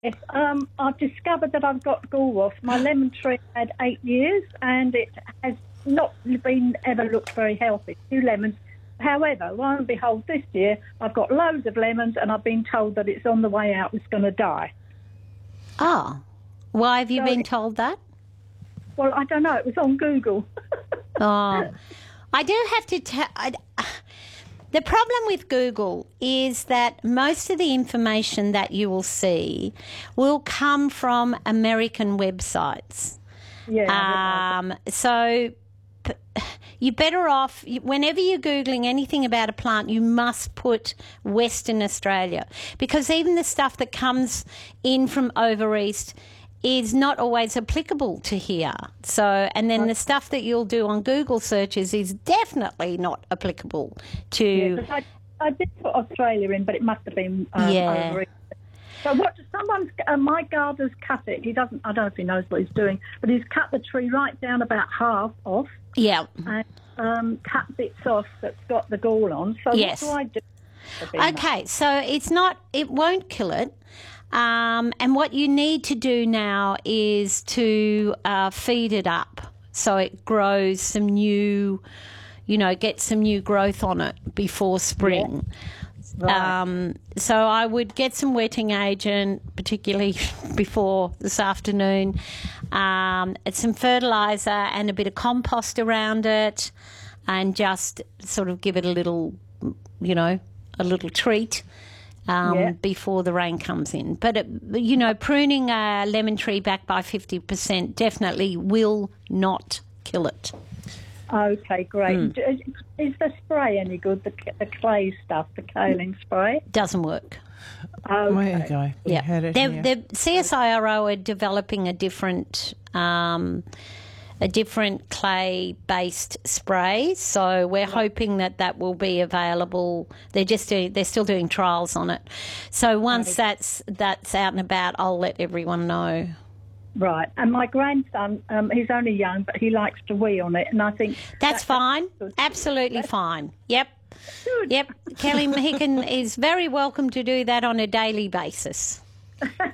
Yes, I've discovered that I've got gall wasp. My lemon tree had 8 years and it has not been ever looked very healthy. 2 lemons. However, lo and behold, this year I've got loads of lemons and I've been told that it's on the way out, it's going to die. Oh, why have you been told that? Well, I don't know. It was on Google. Oh, I do have to tell... The problem with Google is that most of the information that you will see will come from American websites. Yeah. So you're better off, whenever you're Googling anything about a plant, you must put Western Australia, because even the stuff that comes in from over east is not always applicable to here. So, and then the stuff that you'll do on Google searches is definitely not applicable to... Yeah, I did put Australia in, but it must have been over. So my gardener's cut it. He doesn't, I don't know if he knows what he's doing, but he's cut the tree right down about half off. Yeah. And cut bits off that's got the gall on. So yes. What do I do? Okay, so it won't kill it. And what you need to do now is to feed it up so it grows some new, get some new growth on it before spring. Yeah. Right. So I would get some wetting agent, particularly before this afternoon, some fertiliser and a bit of compost around it, and just sort of give it a little, a little treat. Before the rain comes in. But, pruning a lemon tree back by 50% definitely will not kill it. Okay, great. Is the spray any good, the clay stuff, the kaolin spray? Doesn't work. Okay. There you go. You had it here. The CSIRO are developing a different clay-based spray, so we're hoping that will be available. They're still doing trials on it. So once that's out and about, I'll let everyone know. Right, and my grandson, he's only young, but he likes to wee on it, and I think that's fine. Absolutely fine. Yep. Good. Yep. Kelly, he is very welcome to do that on a daily basis.